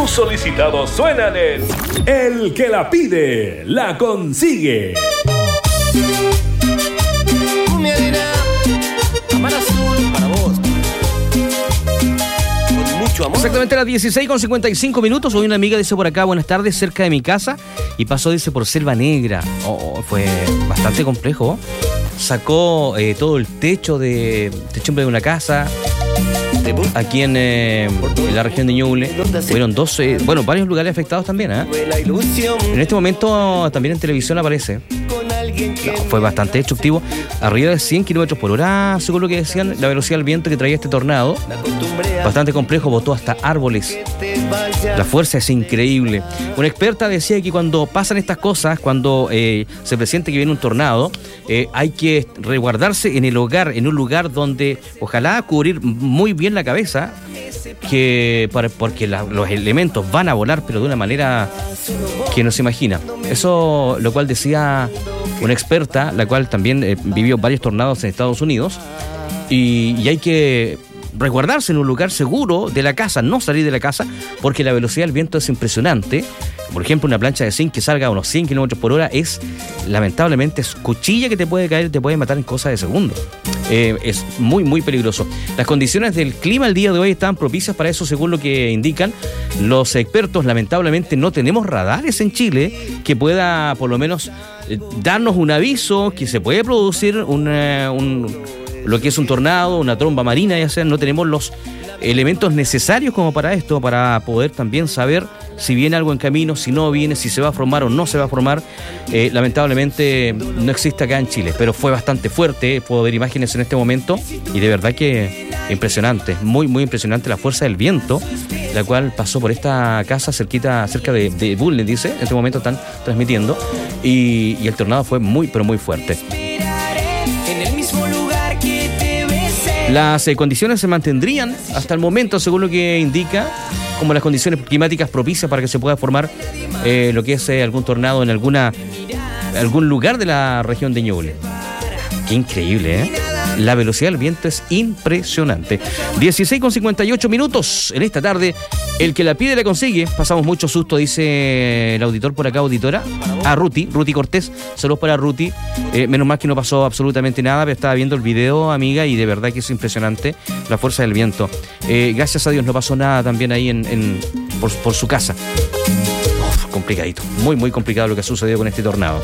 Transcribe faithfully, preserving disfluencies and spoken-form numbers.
Solicitados suenan en El que la pide, la consigue. Cumbia de na, Amar Azul para vos. Con mucho amor. Exactamente a las dieciséis con cincuenta y cinco minutos. Hoy una amiga dice por acá, buenas tardes, cerca de mi casa. Y pasó, dice, por Selva Negra. Oh, fue bastante complejo. Sacó eh, todo el techo de techumbre de una casa. Aquí en, eh, en la región de Ñuble hubieron dos, eh, bueno, varios lugares afectados también, ¿eh? En este momento también en televisión aparece. No, fue bastante destructivo. Arriba de cien kilómetros por hora, según lo que decían, la velocidad del viento que traía este tornado. Bastante complejo, botó hasta árboles. La fuerza es increíble. Una experta decía que cuando pasan estas cosas, cuando eh, se presiente que viene un tornado, eh, hay que resguardarse en el hogar, en un lugar donde ojalá cubrir muy bien la cabeza, que porque la, los elementos van a volar, pero de una manera que no se imagina. Eso, lo cual decía una experta, la cual también eh, vivió varios tornados en Estados Unidos, y, y hay que resguardarse en un lugar seguro de la casa, no salir de la casa, porque la velocidad del viento es impresionante. Por ejemplo, una plancha de zinc que salga a unos cien kilómetros por hora es, lamentablemente, es cuchilla que te puede caer, te puede matar en cosas de segundos. Eh, es muy, muy peligroso. Las condiciones del clima el día de hoy están propicias para eso, según lo que indican los expertos. Lamentablemente no tenemos radares en Chile que pueda, por lo menos, eh, darnos un aviso que se puede producir una, un... lo que es un tornado, una tromba marina, ya sea, no tenemos los elementos necesarios como para esto, para poder también saber si viene algo en camino, si no viene, si se va a formar o no se va a formar. Eh, lamentablemente no existe acá en Chile, pero fue bastante fuerte. Puedo ver imágenes en este momento y de verdad que impresionante, muy muy impresionante la fuerza del viento, la cual pasó por esta casa cerquita, cerca de, de Bulnes, dice, en este momento están transmitiendo, y, y el tornado fue muy pero muy fuerte. Las eh, condiciones se mantendrían hasta el momento, según lo que indica, como las condiciones climáticas propicias para que se pueda formar eh, lo que es eh, algún tornado en alguna algún lugar de la región de Ñuble. Qué increíble, ¿eh? La velocidad del viento es impresionante. dieciséis con cincuenta y ocho minutos en esta tarde. El que la pide la consigue. Pasamos mucho susto, dice el auditor por acá, auditora. A Ruti, Ruti Cortés. Saludos para Ruti. Eh, menos mal que no pasó absolutamente nada, pero estaba viendo el video, amiga, y de verdad que es impresionante la fuerza del viento. Eh, gracias a Dios no pasó nada también ahí en, en por, por su casa. Uf, complicadito. Muy, muy complicado lo que ha sucedido con este tornado.